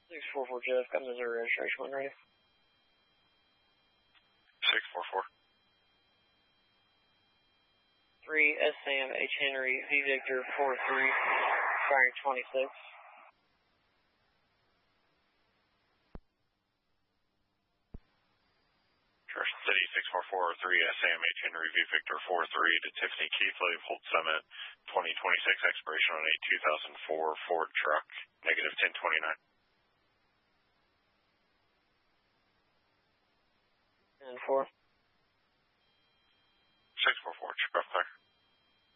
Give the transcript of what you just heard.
644 Jeff, got Missouri registration when ready. 644. 3 S Sam H Henry V Victor 43, firing 26. City 644, 3 SM H Henry V Victor 43 to Tiffany Keithley, Holt Summit, 2026, expiration on a 2004 Ford truck, negative 1029. And 4. 644, chip up there.